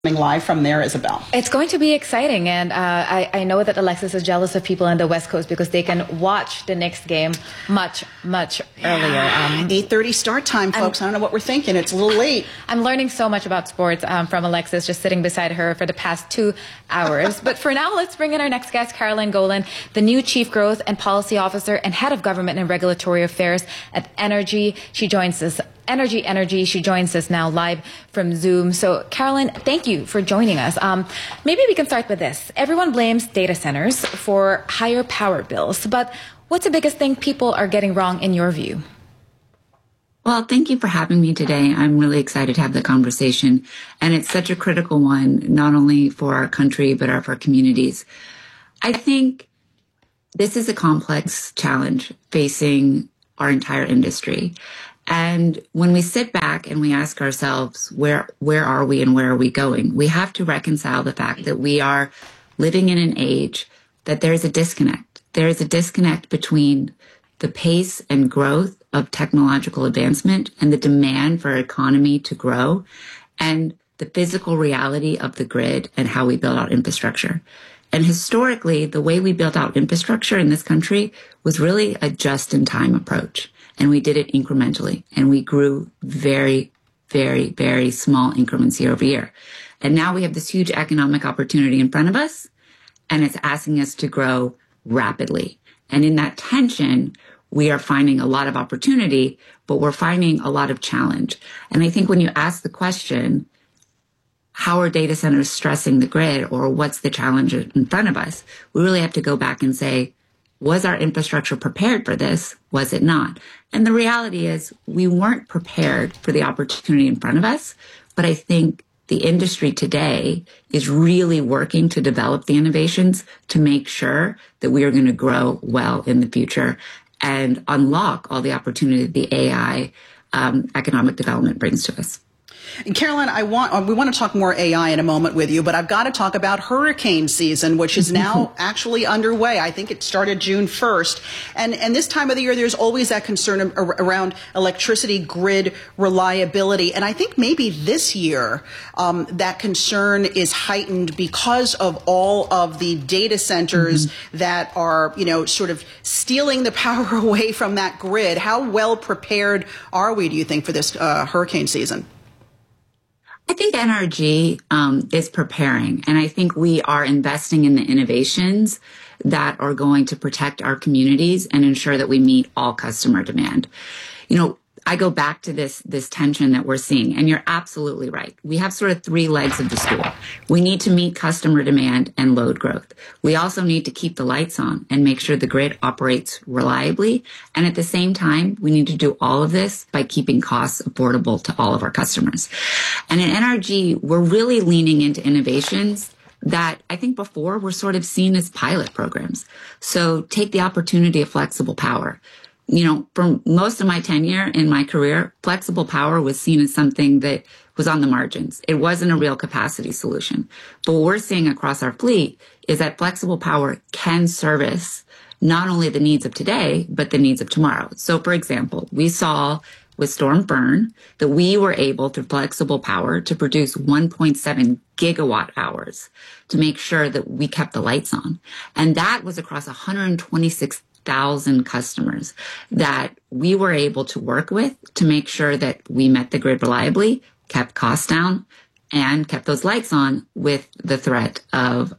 live from there, Isabel. It's going to be exciting, and I know that Alexis is jealous of people on the West Coast because they can watch the Knicks game much earlier. 8:30 start time, folks. I don't know what we're thinking. It's a little late. I'm learning so much about sports from Alexis, just sitting beside her for the past 2 hours. But for now, let's bring in our next guest, Caroline Golan, the new Chief Growth and Policy Officer and Head of Government and Regulatory Affairs at Energy. She joins us. Energy. She joins us now live from Zoom. So, Caroline, thank you for joining us. Maybe we can start with this. Everyone blames data centers for higher power bills, but what's the biggest thing people are getting wrong in your view? Well, thank you for having me today. I'm really excited to have the conversation. And it's such a critical one, not only for our country, but for our communities. I think this is a complex challenge facing our entire industry. And when we sit back and we ask ourselves, where are we and where are we going? We have to reconcile the fact that we are living in an age that there is a disconnect. There is a disconnect between the pace and growth of technological advancement and the demand for our economy to grow and the physical reality of the grid and how we build out infrastructure. And historically, the way we built out infrastructure in this country was really a just-in-time approach. And we did it incrementally. And we grew very, very, very small increments year over year. And now we have this huge economic opportunity in front of us, and it's asking us to grow rapidly. And in that tension, we are finding a lot of opportunity, but we're finding a lot of challenge. And I think when you ask the question, how are data centers stressing the grid, or what's the challenge in front of us, we really have to go back and say, was our infrastructure prepared for this? Was it not? And the reality is we weren't prepared for the opportunity in front of us. But I think the industry today is really working to develop the innovations to make sure that we are going to grow well in the future and unlock all the opportunity that the AI economic development brings to us. And Caroline, we want to talk more AI in a moment with you, but I've got to talk about hurricane season, which is now actually underway. I think it started June 1st. And this time of the year, there's always that concern around electricity grid reliability. And I think maybe this year, that concern is heightened because of all of the data centers that are, sort of stealing the power away from that grid. How well prepared are we, do you think, for this hurricane season? I think NRG is preparing, and I think we are investing in the innovations that are going to protect our communities and ensure that we meet all customer demand. I go back to this tension that we're seeing, and you're absolutely right. We have sort of 3 legs of the stool. We need to meet customer demand and load growth. We also need to keep the lights on and make sure the grid operates reliably. And at the same time, we need to do all of this by keeping costs affordable to all of our customers. And in NRG, we're really leaning into innovations that I think before were sort of seen as pilot programs. So take the opportunity of flexible power. For most of my tenure in my career, flexible power was seen as something that was on the margins. It wasn't a real capacity solution. But what we're seeing across our fleet is that flexible power can service not only the needs of today, but the needs of tomorrow. So, for example, we saw with Storm Fern that we were able, through flexible power, to produce 1.7 gigawatt hours to make sure that we kept the lights on. And that was across 126,000 customers that we were able to work with to make sure that we met the grid reliably, kept costs down, and kept those lights on with the threat of,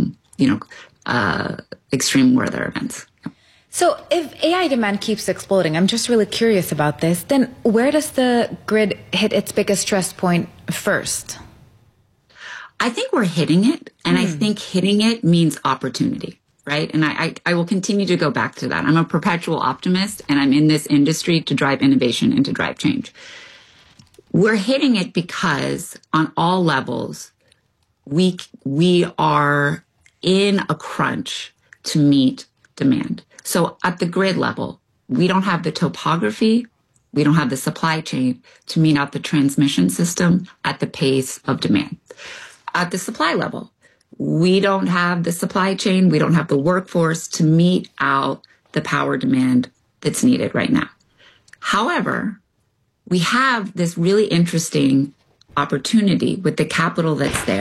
extreme weather events. So if AI demand keeps exploding, I'm just really curious about this, then where does the grid hit its biggest stress point first? I think we're hitting it, and I think hitting it means opportunity. Right. And I will continue to go back to that. I'm a perpetual optimist, and I'm in this industry to drive innovation and to drive change. We're hitting it because on all levels, we are in a crunch to meet demand. So at the grid level, we don't have the topography, we don't have the supply chain to meet out the transmission system at the pace of demand. At the supply level, we don't have the supply chain, we don't have the workforce to meet out the power demand that's needed right now. However, we have this really interesting opportunity with the capital that's there.